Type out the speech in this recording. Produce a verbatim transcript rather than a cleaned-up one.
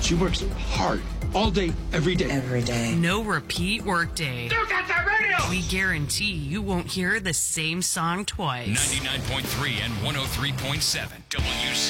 She works hard all day, every day. Every day. No repeat workday. You got that radio! We guarantee you won't hear the same song twice. ninety-nine point three and one oh three point seven W C.